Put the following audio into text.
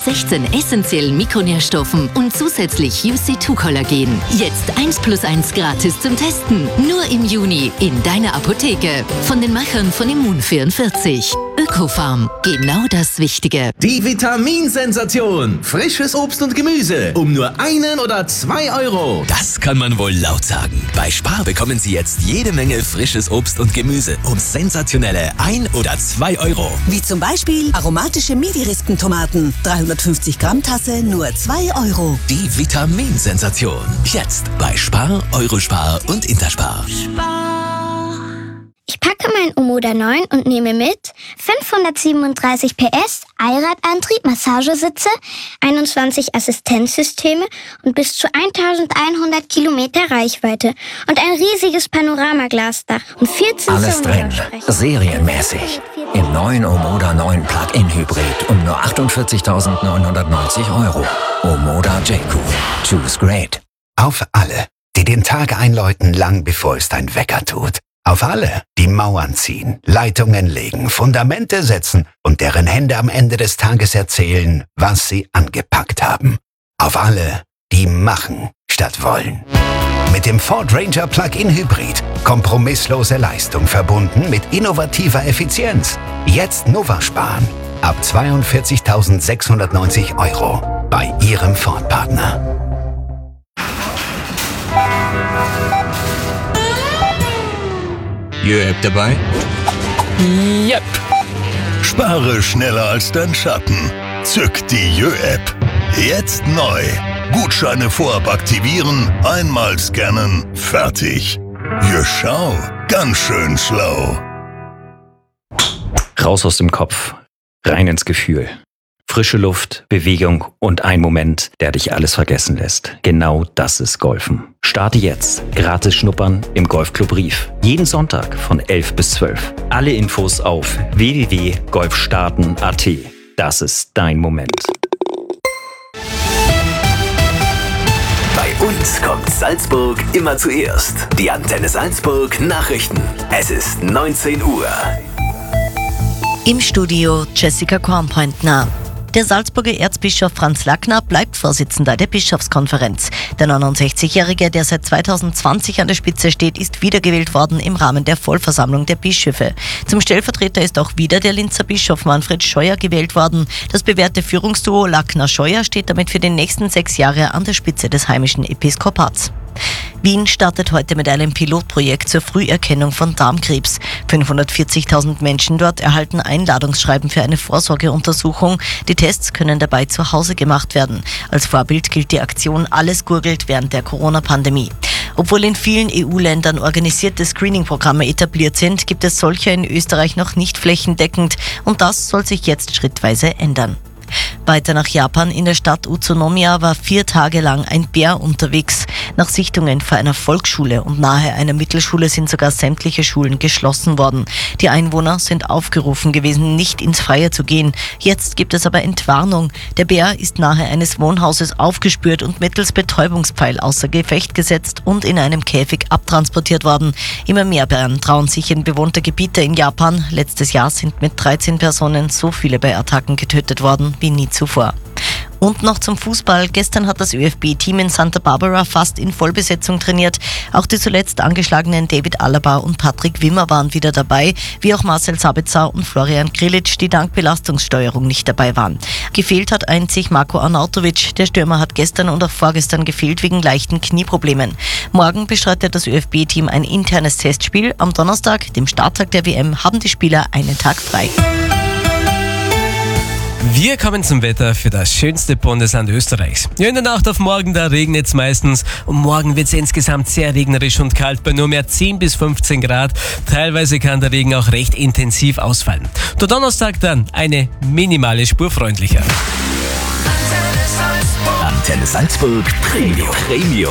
16 essentiellen Mikronährstoffen und zusätzlich UC2-Kollagen. Jetzt 1+1 gratis zum Testen. Nur im Juni in deiner Apotheke. Von den Machern von Immun44. Ökofarm. Genau das Wichtige. Die Vitaminsensation. Frisches Obst und Gemüse. Um nur 1 oder 2 Euro. Das kann man wohl laut sagen. Bei Spar bekommen Sie jetzt jede Menge frisches Obst und Gemüse um sensationelle 1 oder 2 Euro. Wie zum Beispiel aromatische Midi-Rispentomaten. 350 Gramm Tasse, nur 2 Euro. Die Vitaminsensation. Jetzt bei Spar, Eurospar und Interspar. Ich packe mein Omoda 9 und nehme mit 537 PS, Allradantrieb, Massagesitze, 21 Assistenzsysteme und bis zu 1100 Kilometer Reichweite und ein riesiges Panoramaglasdach und 14 Alles drin, serienmäßig. Im neuen Omoda 9 Plug-in Hybrid um nur 48.990 Euro. Omoda J-Cool. Choose great. Auf alle, die den Tag einläuten, lang bevor es dein Wecker tut. Auf alle, die Mauern ziehen, Leitungen legen, Fundamente setzen und deren Hände am Ende des Tages erzählen, was sie angepackt haben. Auf alle, die machen statt wollen. Mit dem Ford Ranger Plug-in Hybrid. Kompromisslose Leistung verbunden mit innovativer Effizienz. Jetzt Nova sparen. Ab 42.690 Euro bei Ihrem Ford-Partner. Jö-App dabei? Yep. Spare schneller als dein Schatten. Zück die Jö-App. Jetzt neu. Gutscheine vorab aktivieren, einmal scannen, fertig. Jö, schau, ganz schön schlau. Raus aus dem Kopf, rein ins Gefühl. Frische Luft, Bewegung und ein Moment, der dich alles vergessen lässt. Genau das ist Golfen. Starte jetzt. Gratis schnuppern im Golfclub Rief. Jeden Sonntag von 11 bis 12. Alle Infos auf www.golfstarten.at. Das ist dein Moment. Bei uns kommt Salzburg immer zuerst. Die Antenne Salzburg Nachrichten. Es ist 19 Uhr. Im Studio Jessica Kornpointner. Der Salzburger Erzbischof Franz Lackner bleibt Vorsitzender der Bischofskonferenz. Der 69-Jährige, der seit 2020 an der Spitze steht, ist wiedergewählt worden im Rahmen der Vollversammlung der Bischöfe. Zum Stellvertreter ist auch wieder der Linzer Bischof Manfred Scheuer gewählt worden. Das bewährte Führungsduo Lackner-Scheuer steht damit für die nächsten 6 Jahre an der Spitze des heimischen Episkopats. Wien startet heute mit einem Pilotprojekt zur Früherkennung von Darmkrebs. 540.000 Menschen dort erhalten Einladungsschreiben für eine Vorsorgeuntersuchung. Die Tests können dabei zu Hause gemacht werden. Als Vorbild gilt die Aktion Alles gurgelt während der Corona-Pandemie. Obwohl in vielen EU-Ländern organisierte Screening-Programme etabliert sind, gibt es solche in Österreich noch nicht flächendeckend und das soll sich jetzt schrittweise ändern. Weiter nach Japan. In der Stadt Utsunomiya war 4 Tage lang ein Bär unterwegs. Nach Sichtungen vor einer Volksschule und nahe einer Mittelschule sind sogar sämtliche Schulen geschlossen worden. Die Einwohner sind aufgerufen gewesen, nicht ins Freie zu gehen. Jetzt gibt es aber Entwarnung. Der Bär ist nahe eines Wohnhauses aufgespürt und mittels Betäubungspfeil außer Gefecht gesetzt und in einem Käfig abtransportiert worden. Immer mehr Bären trauen sich in bewohnte Gebiete in Japan. Letztes Jahr sind mit 13 Personen so viele bei Attacken getötet worden wie nie zuvor. Und noch zum Fußball. Gestern hat das ÖFB-Team in Santa Barbara fast in Vollbesetzung trainiert. Auch die zuletzt angeschlagenen David Alaba und Patrick Wimmer waren wieder dabei, wie auch Marcel Sabitzer und Florian Grillitsch, die dank Belastungssteuerung nicht dabei waren. Gefehlt hat einzig Marko Arnautovic. Der Stürmer hat gestern und auch vorgestern gefehlt wegen leichten Knieproblemen. Morgen bestreitet das ÖFB-Team ein internes Testspiel. Am Donnerstag, dem Starttag der WM, haben die Spieler einen Tag frei. Wir kommen zum Wetter für das schönste Bundesland Österreichs. Ja, in der Nacht auf morgen, da regnet es meistens. Und morgen wird es insgesamt sehr regnerisch und kalt bei nur mehr 10 bis 15 Grad. Teilweise kann der Regen auch recht intensiv ausfallen. Der Donnerstag dann eine minimale Spur freundlicher. Antenne Salzburg Premium.